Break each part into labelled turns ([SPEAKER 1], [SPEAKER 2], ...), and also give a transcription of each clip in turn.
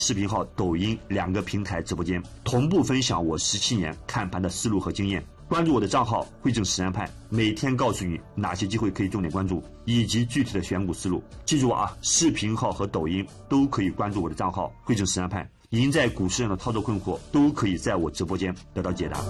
[SPEAKER 1] 视频号、抖音2个平台直播间，同步分享我17年看盘的思路和经验。关注我的账号汇正实战派，每天告诉你哪些机会可以重点关注，以及具体的选股思路。记住啊，视频号和抖音都可以关注我的账号汇正实战派。您在股市上的操作困惑，都可以在我直播间得到解答。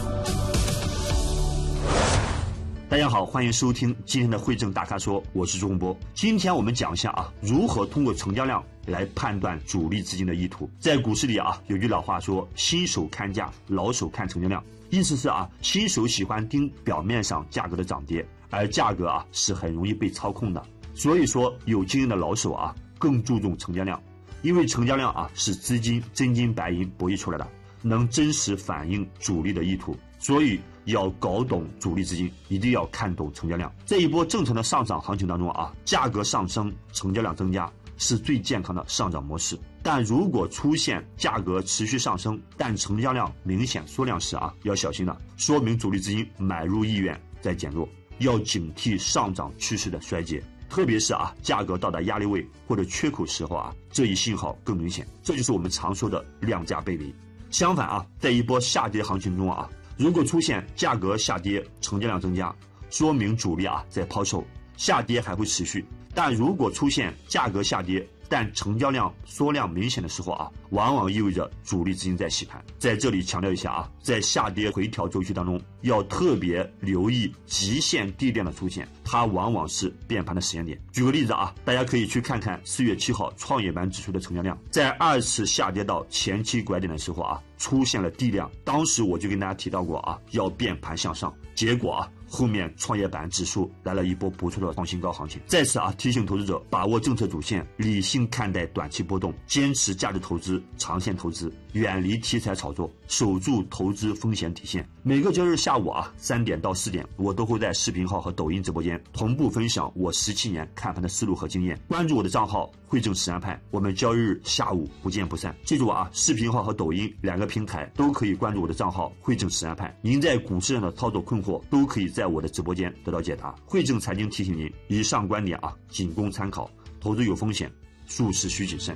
[SPEAKER 1] 大家好，欢迎收听今天的汇正大咖说，我是周洪波。今天我们讲一下啊，如何通过成交量来判断主力资金的意图。在股市里啊，有句老话说，新手看价，老手看成交量。意思是啊，新手喜欢盯表面上价格的涨跌，而价格啊是很容易被操控的。所以说，有经验的老手啊，更注重成交量，因为成交量啊是资金真金白银博弈出来的，能真实反映主力的意图。所以要搞懂主力资金，一定要看懂成交量。在一波正常的上涨行情当中啊，价格上升，成交量增加是最健康的上涨模式。但如果出现价格持续上升，但成交量明显缩量时啊，要小心了，说明主力资金买入意愿在减弱，要警惕上涨趋势的衰竭。特别是啊，价格到达压力位或者缺口时候啊，这一信号更明显。这就是我们常说的量价背离。相反啊，在一波下跌行情中啊，如果出现价格下跌，成交量增加，说明主力啊在抛售，下跌还会持续。但如果出现价格下跌，但成交量缩量明显的时候啊，往往意味着主力资金在洗盘。在这里强调一下啊，在下跌回调周期当中，要特别留意极限地量的出现，它往往是变盘的时间点。举个例子啊，大家可以去看看4月7号创业板指数的成交量，在2次下跌到前期拐点的时候啊，出现了地量，当时我就跟大家提到过啊，要变盘向上，结果啊，后面创业板指数来了一波不错的创新高行情。在此啊，提醒投资者把握政策主线，理性看待短期波动，坚持价值投资、长线投资，远离题材炒作，守住投资风险底线。每个交易日下午啊3点到4点，我都会在视频号和抖音直播间同步分享我17年看盘的思路和经验。关注我的账号汇正实战派，我们交易日下午不见不散。记住啊，视频号和抖音2个平台都可以关注我的账号汇正实战派。您在股市上的操作困惑，都可以在我的直播间得到解答。汇正财经提醒您，以上观点啊仅供参考，投资有风险，入市需谨慎。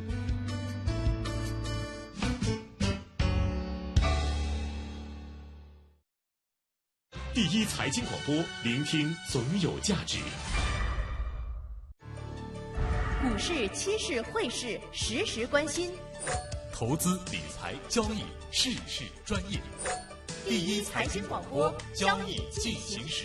[SPEAKER 2] 第一财经广播，聆听总有价值。
[SPEAKER 3] 股市、期市、汇市，时时关心。
[SPEAKER 2] 投资理财交易，事事专业。第一财经广播，交易进行时。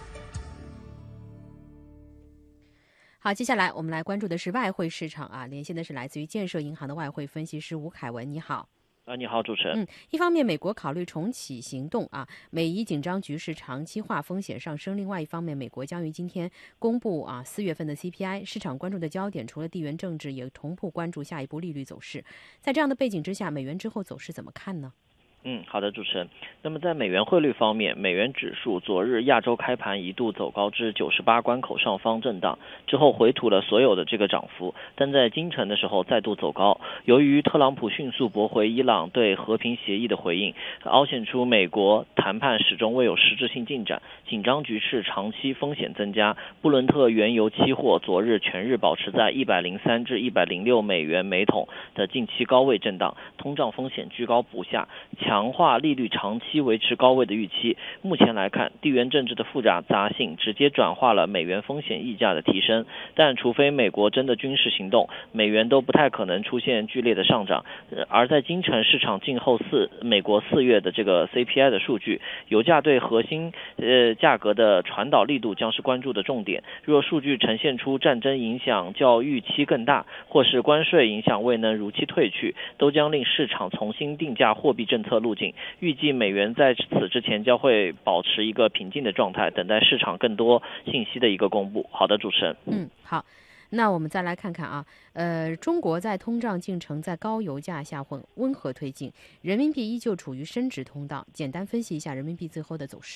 [SPEAKER 4] 好，接下来我们来关注的是外汇市场啊，连线的是来自于建设银行的外汇分析师吴凯文，你好。
[SPEAKER 5] 你好，主持人。
[SPEAKER 4] 一方面，美国考虑重启行动啊，美伊紧张局势长期化，风险上升；另外一方面，美国将于今天公布4月份的 CPI， 市场关注的焦点除了地缘政治，也同步关注下一步利率走势。在这样的背景之下，美元之后走势怎么看呢？
[SPEAKER 5] 好的，主持人。那么在美元汇率方面，美元指数昨日亚洲开盘一度走高至98关口上方震荡，之后回吐了所有的这个涨幅，但在今晨的时候再度走高。由于特朗普迅速驳回伊朗对和平协议的回应，凹显出美国谈判始终未有实质性进展，紧张局势长期风险增加。布伦特原油期货昨日全日保持在103至106美元每桶的近期高位震荡，通胀风险居高不下，强化利率长期维持高位的预期。目前来看，地缘政治的复杂性直接转化了美元风险溢价的提升，但除非美国真的军事行动，美元都不太可能出现剧烈的上涨。而在今晨市场静候美国4月的这个 CPI 的数据，油价对核心价格的传导力度将是关注的重点。若数据呈现出战争影响较预期更大，或是关税影响未能如期退去，都将令市场重新定价货币政策路径。预计美元在此之前将会保持一个平静的状态，等待市场更多信息的一个公布。好的，主持人。
[SPEAKER 4] 好。那我们再来看看啊，中国在通胀进程在高油价下温和推进，人民币依旧处于升值通道。简单分析一下人民币最后的走势。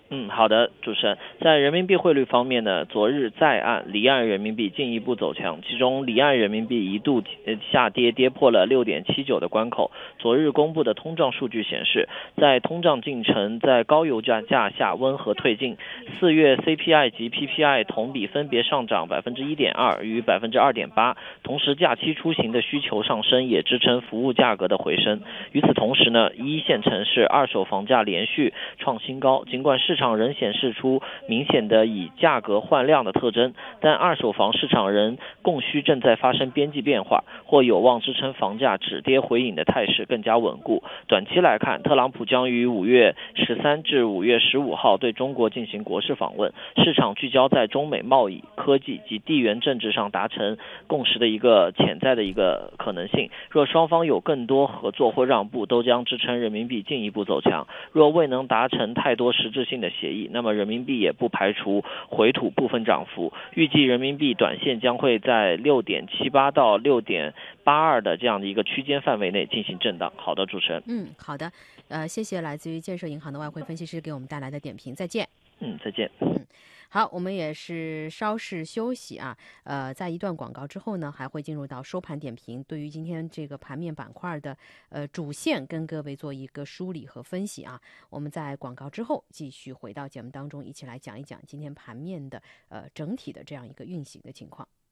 [SPEAKER 5] 好的，主持人，在人民币汇率方面呢，昨日在岸、离岸人民币进一步走强，其中离岸人民币一度下跌，跌破了6.79的关口。昨日公布的通胀数据显示，在通胀进程在高油价下温和推进，4月 CPI 及 PPI 同比分别上涨1.2%与2.8%，同时假期出行的需求上升也支撑服务价格的回升。与此同时呢，一线城市二手房价连续创新高，尽管市场仍显示出明显的以价格换量的特征，但二手房市场仍供需正在发生边际变化，或有望支撑房价止跌回稳的态势更加稳固。短期来看，特朗普将于5月13至5月15号对中国进行国事访问，市场聚焦在中美贸易、科技及地缘政治上达成共识的一个潜在的一个可能性。若双方有更多合作或让步，都将支撑人民币进一步走强。若未能达成太多实质性的协议，那么人民币也不排除回吐部分涨幅。预计人民币短线将会在6.78到6.82的这样的一个区间范围内进行震荡。好的，主持人。
[SPEAKER 4] 好的，谢谢来自于建设银行的外汇分析师给我们带来的点评，再见。
[SPEAKER 5] 再见。
[SPEAKER 4] 好，我们也是稍事休息啊。在一段广告之后呢，还会进入到收盘点评，对于今天这个盘面板块的主线跟各位做一个梳理和分析啊。我们在广告之后继续回到节目当中，一起来讲一讲今天盘面的整体的这样一个运行的情况。